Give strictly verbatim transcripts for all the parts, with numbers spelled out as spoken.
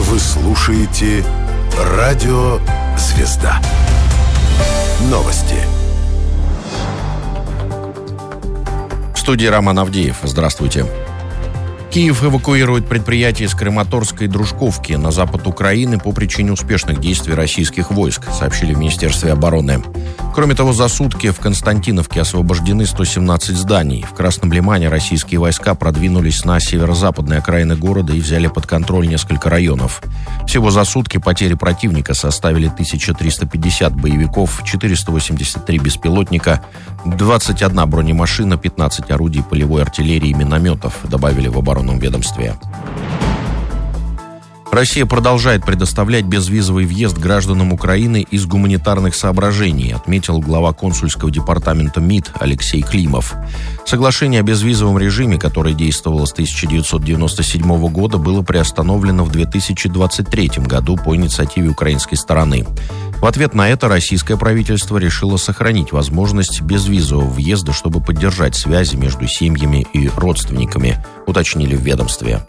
Вы слушаете Радио Звезда. Новости. В студии Роман Авдеев. Здравствуйте. Киев эвакуирует предприятие из Краматорска и Дружковки на запад Украины по причине успешных действий российских войск, сообщили в Министерстве обороны. Кроме того, за сутки в Константиновке освобождены сто семнадцать зданий. В Красном Лимане российские войска продвинулись на северо-западные окраины города и взяли под контроль несколько районов. Всего за сутки потери противника составили тысяча триста пятьдесят боевиков, четыреста восемьдесят три беспилотника, двадцать одна бронемашина, пятнадцать орудий полевой артиллерии и минометов, добавили в оборонном ведомстве. Россия продолжает предоставлять безвизовый въезд гражданам Украины из гуманитарных соображений, отметил глава консульского департамента МИД Алексей Климов. Соглашение о безвизовом режиме, которое действовало с тысяча девятьсот девяносто седьмого года, было приостановлено в две тысячи двадцать третьем году по инициативе украинской стороны. В ответ на это российское правительство решило сохранить возможность безвизового въезда, чтобы поддержать связи между семьями и родственниками, уточнили в ведомстве.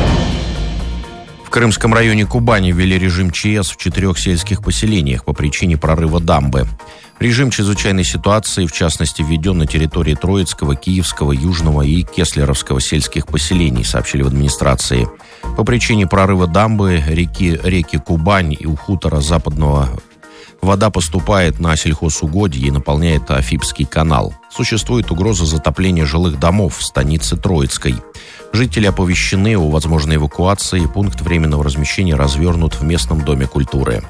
В Крымском районе Кубани ввели режим ЧС в четырех сельских поселениях по причине прорыва дамбы. Режим чрезвычайной ситуации, в частности, введен на территории Троицкого, Киевского, Южного и Кеслеровского сельских поселений, сообщили в администрации. По причине прорыва дамбы реки, реки Кубань и у хутора Западного вода поступает на сельхозугодье и наполняет Афипский канал. Существует угроза затопления жилых домов в станице Троицкой. Жители оповещены о возможной эвакуации, пункт временного размещения развернут в местном доме культуры.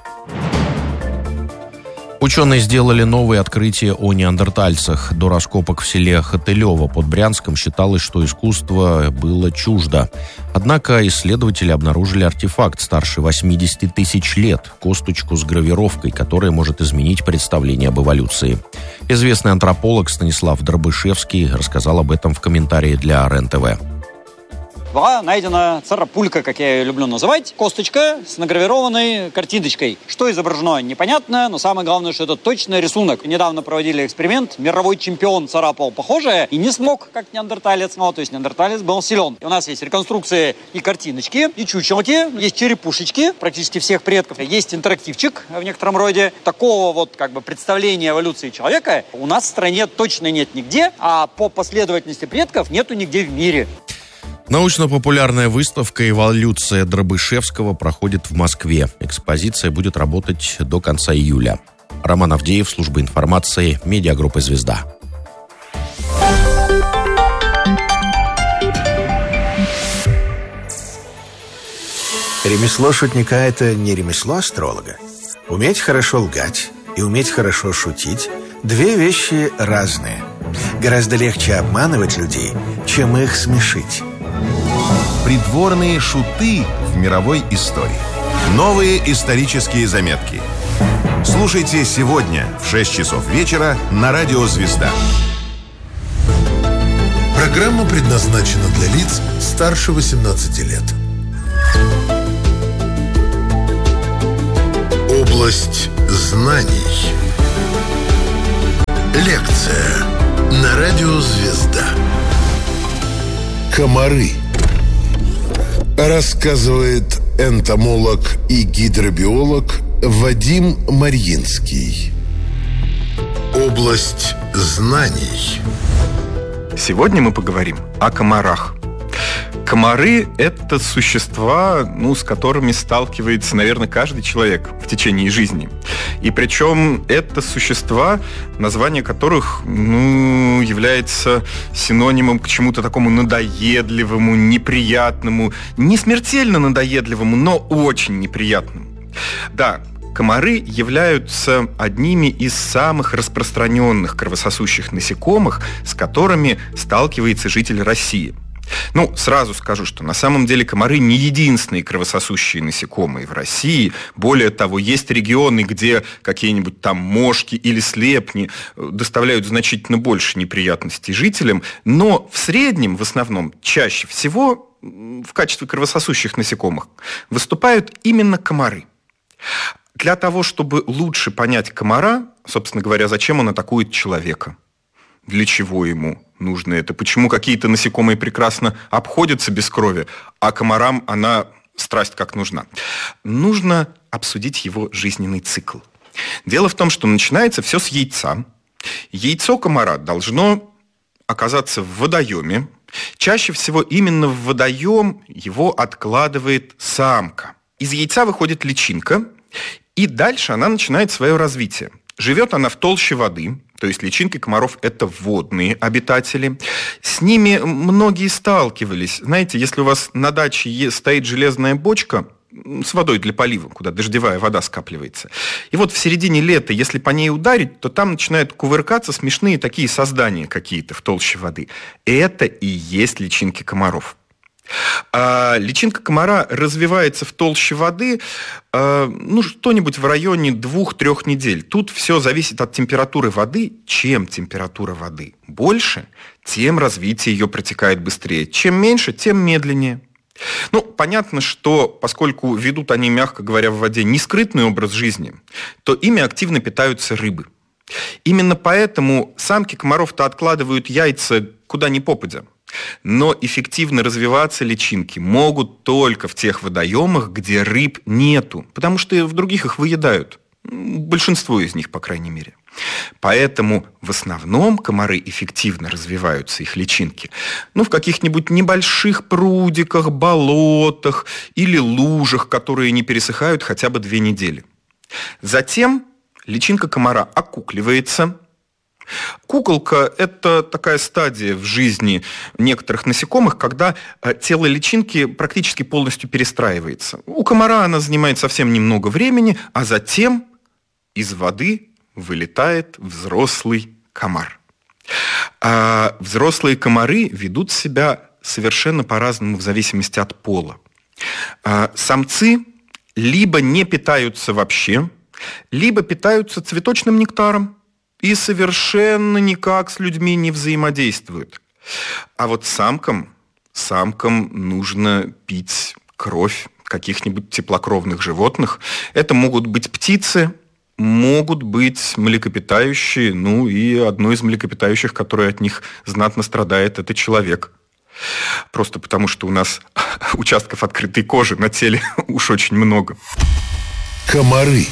Ученые сделали новые открытия о неандертальцах. До раскопок в селе Хотылево под Брянском считалось, что искусство было чуждо. Однако исследователи обнаружили артефакт старше восьмидесяти тысяч лет, косточку с гравировкой, которая может изменить представление об эволюции. Известный антрополог Станислав Дробышевский рассказал об этом в комментарии для РЕН-ТВ. Была найдена царапулька, как я ее люблю называть, косточка с награвированной картиночкой. Что изображено, непонятно, но самое главное, что это точно рисунок. Недавно проводили эксперимент, мировой чемпион царапал похожее и не смог, как неандерталец, но то есть неандерталец был силен. И у нас есть реконструкции и картиночки, и чучелки, есть черепушечки практически всех предков, есть интерактивчик в некотором роде. Такого вот как бы представления эволюции человека у нас в стране точно нет нигде, а по последовательности предков нету нигде в мире. Научно-популярная выставка «Эволюция Дробышевского» проходит в Москве. Экспозиция будет работать до конца июля. Роман Авдеев, служба информации, медиагруппа «Звезда». Ремесло шутника – это не ремесло астролога. Уметь хорошо лгать и уметь хорошо шутить – две вещи разные. Гораздо легче обманывать людей, чем их смешить. Придворные шуты в мировой истории. Новые исторические заметки. Слушайте сегодня в шесть часов вечера на Радио Звезда. Программа предназначена для лиц старше восемнадцати лет. Область знаний. Лекция на Радио Звезда. Комары. Рассказывает энтомолог и гидробиолог Вадим Марьинский. Область знаний. Сегодня мы поговорим о комарах. Комары – это существа, ну, с которыми сталкивается, наверное, каждый человек в течение жизни. И причем это существа, название которых, ну, является синонимом к чему-то такому надоедливому, неприятному, не смертельно надоедливому, но очень неприятному. Да, комары являются одними из самых распространенных кровососущих насекомых, с которыми сталкивается житель России. Ну, сразу скажу, что на самом деле комары не единственные кровососущие насекомые в России. Более того, есть регионы, где какие-нибудь там мошки или слепни доставляют значительно больше неприятностей жителям. Но в среднем, в основном, чаще всего в качестве кровососущих насекомых выступают именно комары. Для того, чтобы лучше понять комара, собственно говоря, зачем он атакует человека, для чего ему нужно это, почему какие-то насекомые прекрасно обходятся без крови, а комарам она страсть как нужна, нужно обсудить его жизненный цикл. Дело в том, что начинается все с яйца. Яйцо комара должно оказаться в водоеме. Чаще всего именно в водоем его откладывает самка. Из яйца выходит личинка, и дальше она начинает свое развитие. Живет она в толще воды, то есть личинки комаров – это водные обитатели. С ними многие сталкивались. Знаете, если у вас на даче стоит железная бочка с водой для полива, куда дождевая вода скапливается, и вот в середине лета, если по ней ударить, то там начинают кувыркаться смешные такие создания какие-то в толще воды. Это и есть личинки комаров. А личинка комара развивается в толще воды э, ну, что-нибудь в районе двух-трех недель. Тут все зависит от температуры воды. Чем температура воды больше, тем развитие ее протекает быстрее. Чем меньше, тем медленнее. Ну, понятно, что поскольку ведут они, мягко говоря, в воде не скрытный образ жизни, то ими активно питаются рыбы. Именно поэтому самки комаров-то откладывают яйца куда ни попадя. Но эффективно развиваться личинки могут только в тех водоемах, где рыб нету, потому что в других их выедают. Большинство из них, по крайней мере. Поэтому в основном комары эффективно развиваются, их личинки, ну, в каких-нибудь небольших прудиках, болотах или лужах, которые не пересыхают хотя бы две недели. Затем личинка комара окукливается. Куколка – это такая стадия в жизни некоторых насекомых, когда тело личинки практически полностью перестраивается. У комара она занимает совсем немного времени, а затем из воды вылетает взрослый комар. А взрослые комары ведут себя совершенно по-разному в зависимости от пола. А самцы либо не питаются вообще, либо питаются цветочным нектаром и совершенно никак с людьми не взаимодействуют. А вот самкам, самкам нужно пить кровь каких-нибудь теплокровных животных. Это могут быть птицы, могут быть млекопитающие, ну и одно из млекопитающих, которое от них знатно страдает, это человек. Просто потому, что у нас участков открытой кожи на теле уж очень много. Комары.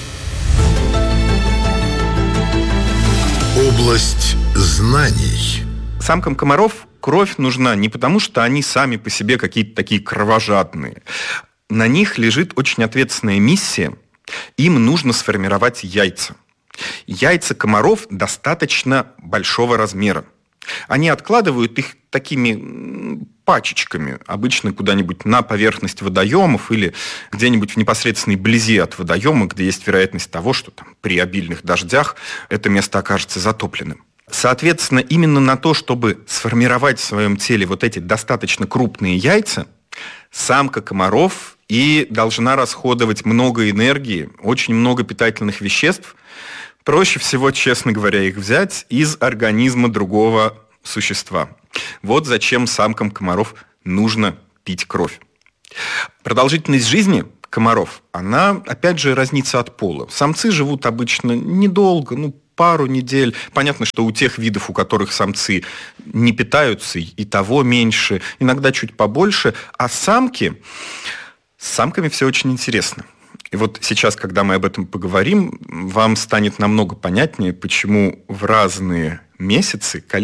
Область знаний. Самкам комаров кровь нужна не потому, что они сами по себе какие-то такие кровожадные. На них лежит очень ответственная миссия. Им нужно сформировать яйца. Яйца комаров достаточно большого размера. Они откладывают их такими пачечками, обычно куда-нибудь на поверхность водоемов или где-нибудь в непосредственной близи от водоема, где есть вероятность того, что там, при обильных дождях это место окажется затопленным. Соответственно, именно на то, чтобы сформировать в своем теле вот эти достаточно крупные яйца, самка комаров и должна расходовать много энергии, очень много питательных веществ. Проще всего, честно говоря, их взять из организма другого существа. Вот зачем самкам комаров нужно пить кровь. Продолжительность жизни комаров, она, опять же, разнится от пола. Самцы живут обычно недолго, ну, пару недель. Понятно, что у тех видов, у которых самцы не питаются, и того меньше, иногда чуть побольше. А самки, с самками все очень интересно. И вот сейчас, когда мы об этом поговорим, вам станет намного понятнее, почему в разные месяцы количество